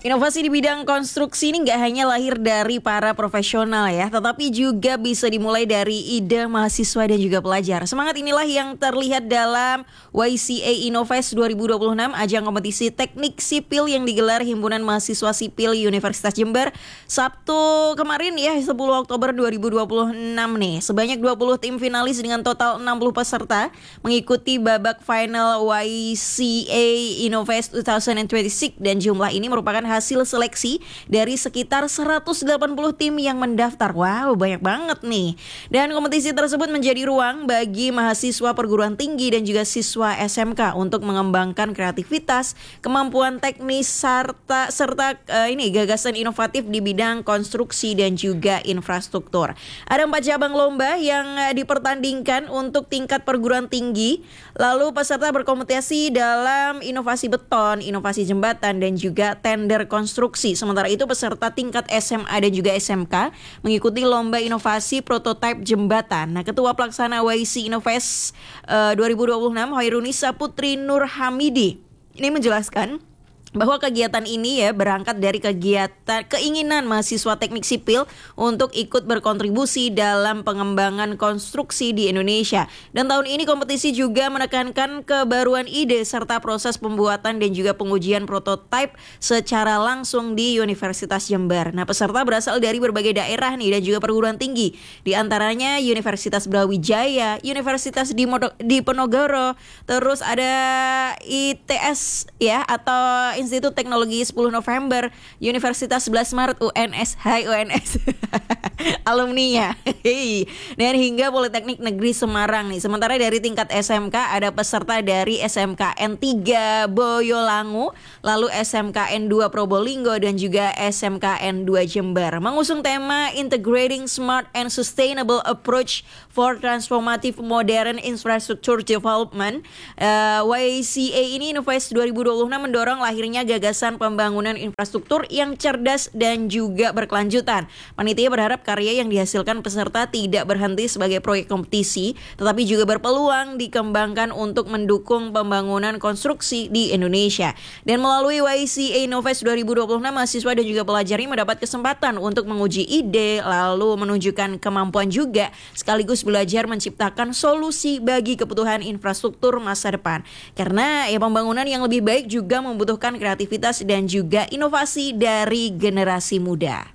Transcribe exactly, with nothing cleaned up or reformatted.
Inovasi di bidang konstruksi ini nggak hanya lahir dari para profesional ya, tetapi juga bisa dimulai dari ide mahasiswa dan juga pelajar. Semangat inilah yang terlihat dalam Y C A Innovest dua ribu dua puluh enam, ajang kompetisi teknik sipil yang digelar Himpunan Mahasiswa Sipil Universitas Jember Sabtu kemarin ya, sepuluh Oktober dua ribu dua puluh enam nih. Sebanyak dua puluh tim finalis dengan total enam puluh peserta mengikuti babak final Y C A Innovest dua ribu dua puluh enam, dan jumlah ini merupakan hasil seleksi dari sekitar seratus delapan puluh tim yang mendaftar. Wow, banyak banget nih. Dan kompetisi tersebut menjadi ruang bagi mahasiswa perguruan tinggi dan juga siswa S M K untuk mengembangkan kreativitas, kemampuan teknis serta serta uh, ini gagasan inovatif di bidang konstruksi dan juga infrastruktur. Ada empat cabang lomba yang uh, dipertandingkan untuk tingkat perguruan tinggi. Lalu peserta berkompetisi dalam inovasi beton, inovasi jembatan, dan juga tender konstruksi. Sementara itu peserta tingkat S M A dan juga S M K mengikuti lomba inovasi prototipe jembatan. Nah, Ketua Pelaksana Y C Innovest uh, dua ribu dua puluh enam Hoirunisa Putri Nur Hamidi ini menjelaskan bahwa kegiatan ini ya berangkat dari kegiatan keinginan mahasiswa teknik sipil untuk ikut berkontribusi dalam pengembangan konstruksi di Indonesia. Dan tahun ini kompetisi juga menekankan kebaruan ide serta proses pembuatan dan juga pengujian prototipe secara langsung di Universitas Jember. Nah, peserta berasal dari berbagai daerah nih dan juga perguruan tinggi. Di antaranya Universitas Brawijaya, Universitas Diponegoro, terus ada I T S ya atau Institut Teknologi sepuluh November, Universitas sebelas Maret, U N S, hai U N S, alumninya, dan hingga Politeknik Negeri Semarang nih. Sementara dari tingkat S M K ada peserta dari S M K N tiga Boyolangu, lalu S M K N dua Probolinggo, dan juga S M K N dua Jember. Mengusung tema Integrating Smart and Sustainable Approach for Transformative Modern Infrastructure Development, uh, Y C A ini Innovest dua ribu dua puluh enam mendorong lahirnya gagasan pembangunan infrastruktur yang cerdas dan juga berkelanjutan. Panitia berharap karya yang dihasilkan peserta tidak berhenti sebagai proyek kompetisi, tetapi juga berpeluang dikembangkan untuk mendukung pembangunan konstruksi di Indonesia. Dan melalui Y C A Innovest dua ribu dua puluh enam, mahasiswa dan juga pelajar ini mendapat kesempatan untuk menguji ide, lalu menunjukkan kemampuan juga, sekaligus belajar menciptakan solusi bagi kebutuhan infrastruktur masa depan. Karena ya pembangunan yang lebih baik juga membutuhkan kreativitas dan juga inovasi dari generasi muda.